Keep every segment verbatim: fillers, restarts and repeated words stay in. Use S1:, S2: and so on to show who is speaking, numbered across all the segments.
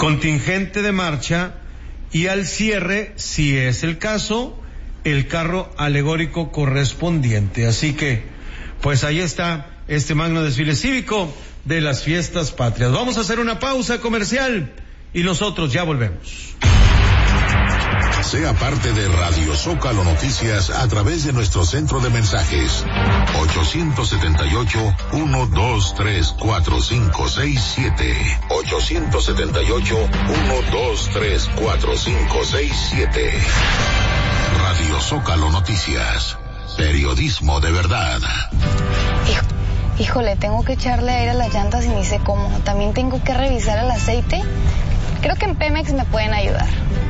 S1: contingente de marcha y al cierre, si es el caso, el carro alegórico correspondiente. Así que, pues ahí está este magno desfile cívico de las fiestas patrias. Vamos a hacer una pausa comercial y nosotros ya volvemos.
S2: Sea parte de Radio Zócalo Noticias a través de nuestro centro de mensajes ocho siete ocho, uno dos tres, cuatro cinco seis siete ocho siete ocho, uno dos tres, cuatro cinco seis siete. Radio Zócalo Noticias, periodismo de verdad.
S3: Hijo, híjole, tengo que echarle aire a las llantas y ni sé cómo. También tengo que revisar el aceite. Creo que en Pemex me pueden ayudar.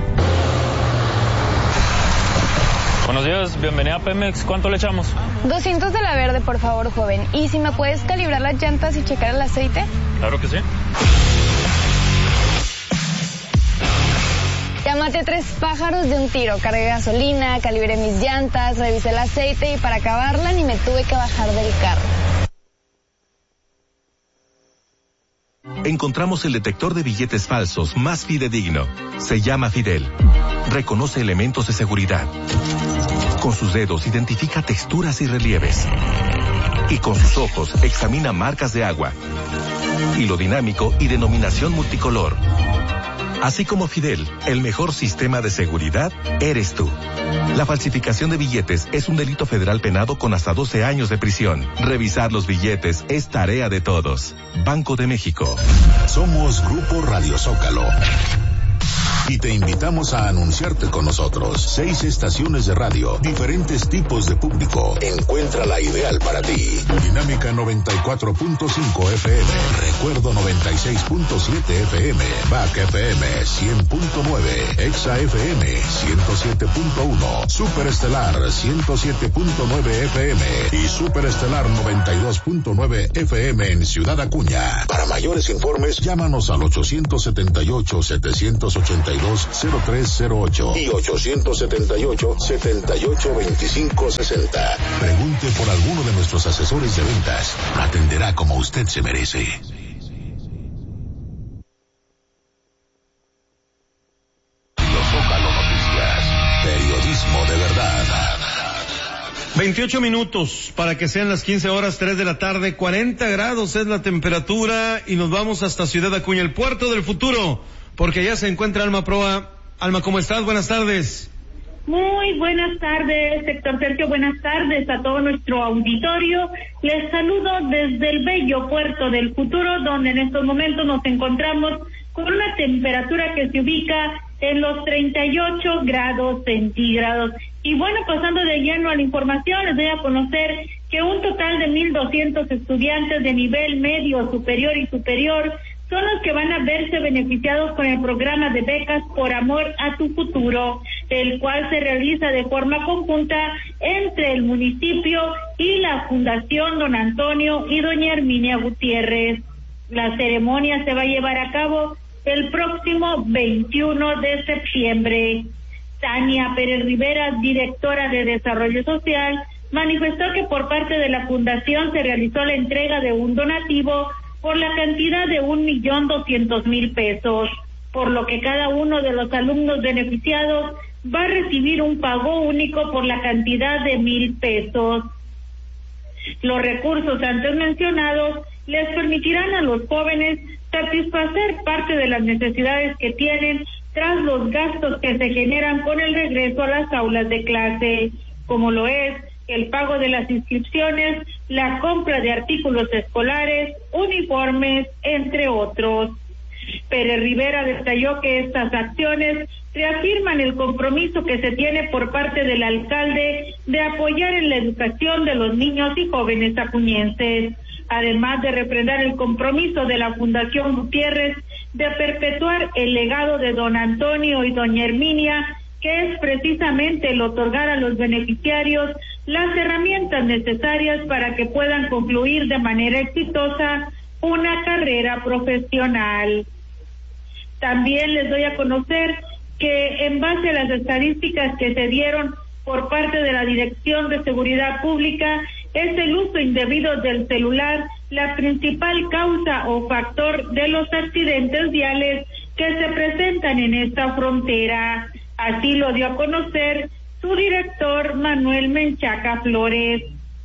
S4: Buenos días, bienvenida a Pemex. ¿Cuánto le echamos?
S3: doscientos de la verde, por favor, joven. ¿Y si me puedes calibrar las llantas y checar el aceite?
S4: Claro que sí.
S3: Ya maté tres pájaros de un tiro. Cargué gasolina, calibré mis llantas, revisé el aceite y para acabarla ni me tuve que bajar del carro.
S5: Encontramos el detector de billetes falsos más fidedigno. Se llama Fidel. Reconoce elementos de seguridad. Con sus dedos identifica texturas y relieves. Y con sus ojos examina marcas de agua. Hilo dinámico y denominación multicolor. Así como Fidel, el mejor sistema de seguridad eres tú. La falsificación de billetes es un delito federal penado con hasta doce años de prisión. Revisar los billetes es tarea de todos. Banco de México.
S2: Somos Grupo Radio Zócalo. Y te invitamos a anunciarte con nosotros. Seis estaciones de radio, diferentes tipos de público. Encuentra la ideal para ti. Dinámica noventa y cuatro punto cinco F M. Recuerdo noventa y seis punto siete F M. B A C F M cien punto nueve. Exa F M ciento siete punto uno. Superestelar ciento siete punto nueve F M. Y Superestelar noventa y dos punto nueve F M en Ciudad Acuña. Para mayores informes, llámanos al ocho siete ocho, siete ocho dos, cero tres cero ocho y ocho siete ocho, siete ocho dos cinco seis cero. Pregunte por alguno de nuestros asesores de ventas. Atenderá como usted se merece. Los Zócalo Noticias, periodismo de verdad.
S1: veintiocho minutos para que sean las quince horas, tres de la tarde, cuarenta grados es la temperatura y nos vamos hasta Ciudad Acuña, el puerto del futuro, porque ya se encuentra Alma Proa. Alma, ¿cómo estás? Buenas tardes.
S6: Muy buenas tardes, Héctor Sergio, buenas tardes a todo nuestro auditorio. Les saludo desde el bello puerto del futuro, donde en estos momentos nos encontramos con una temperatura que se ubica en los treinta y ocho grados centígrados. Y bueno, pasando de lleno a la información, les doy a conocer que un total de mil doscientos estudiantes de nivel medio, superior y superior son los que van a verse beneficiados con el programa de becas Por Amor a tu Futuro, el cual se realiza de forma conjunta entre el municipio y la Fundación Don Antonio y doña Herminia Gutiérrez. La ceremonia se va a llevar a cabo el próximo veintiuno de septiembre. Tania Pérez Rivera, directora de Desarrollo Social, manifestó que por parte de la Fundación se realizó la entrega de un donativo por la cantidad de un millón doscientos mil pesos, por lo que cada uno de los alumnos beneficiados va a recibir un pago único por la cantidad de mil pesos. Los recursos antes mencionados les permitirán a los jóvenes satisfacer parte de las necesidades que tienen tras los gastos que se generan con el regreso a las aulas de clase, como lo es el pago de las inscripciones, la compra de artículos escolares, uniformes, entre otros. Pérez Rivera detalló que estas acciones reafirman el compromiso que se tiene por parte del alcalde de apoyar en la educación de los niños y jóvenes acuñenses, además de refrendar el compromiso de la Fundación Gutiérrez de perpetuar el legado de don Antonio y doña Herminia, que es precisamente el otorgar a los beneficiarios las herramientas necesarias para que puedan concluir de manera exitosa una carrera profesional. También les doy a conocer que en base a las estadísticas que se dieron por parte de la Dirección de Seguridad Pública, es el uso indebido del celular la principal causa o factor de los accidentes viales que se presentan en esta frontera. Así lo dio a conocer su director Manuel Menchaca Flores.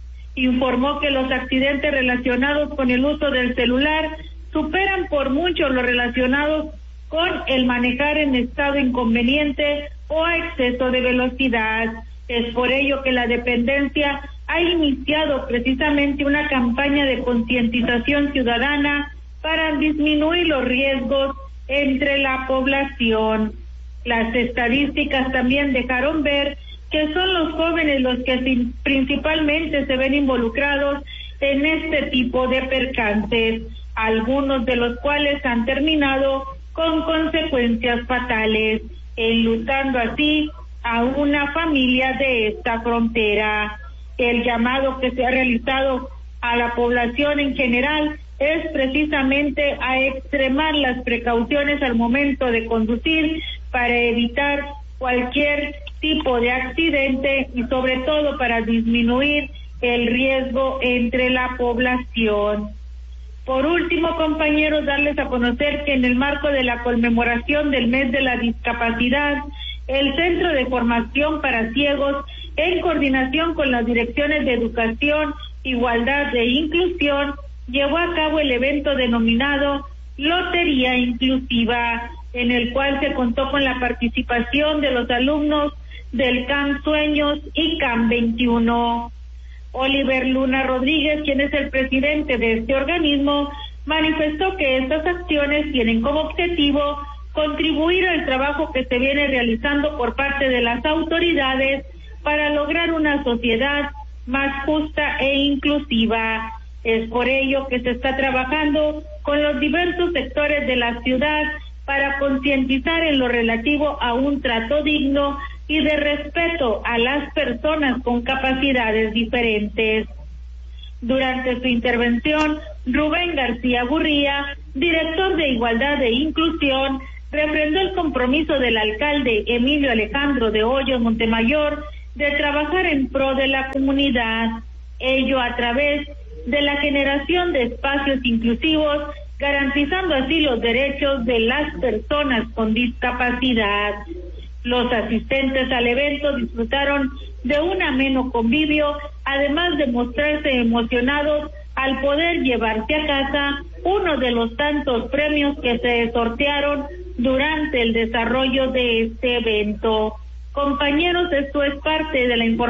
S6: Informó que los accidentes relacionados con el uso del celular superan por mucho los relacionados con el manejar en estado inconveniente o a exceso de velocidad. Es por ello que la dependencia ha iniciado precisamente una campaña de concientización ciudadana para disminuir los riesgos entre la población. Las estadísticas también dejaron ver que son los jóvenes los que principalmente se ven involucrados en este tipo de percances, algunos de los cuales han terminado con consecuencias fatales, enlutando así a una familia de esta frontera. El llamado que se ha realizado a la población en general es precisamente a extremar las precauciones al momento de conducir para evitar cualquier tipo de accidente y sobre todo para disminuir el riesgo entre la población. Por último, compañeros, darles a conocer que en el marco de la conmemoración del mes de la discapacidad, el Centro de Formación para Ciegos, en coordinación con las direcciones de Educación, Igualdad e Inclusión, llevó a cabo el evento denominado Lotería Inclusiva, en el cual se contó con la participación de los alumnos del C A M Sueños y C A M veintiuno. Oliver Luna Rodríguez, quien es el presidente de este organismo, manifestó que estas acciones tienen como objetivo contribuir al trabajo que se viene realizando por parte de las autoridades para lograr una sociedad más justa e inclusiva. Es por ello que se está trabajando con los diversos sectores de la ciudad para concientizar en lo relativo a un trato digno y de respeto a las personas con capacidades diferentes. Durante su intervención, Rubén García Gurría, director de Igualdad e Inclusión, refrendó el compromiso del alcalde Emilio Alejandro de Hoyos Montemayor de trabajar en pro de la comunidad, ello a través de la generación de espacios inclusivos, garantizando así los derechos de las personas con discapacidad. Los asistentes al evento disfrutaron de un ameno convivio, además de mostrarse emocionados al poder llevarse a casa uno de los tantos premios que se sortearon durante el desarrollo de este evento. Compañeros, esto es parte de la información